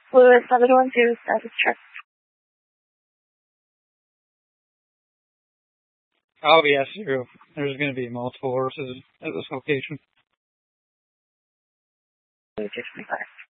Louis 712, status check. Yes, there's going to be multiple horses at this location. 225.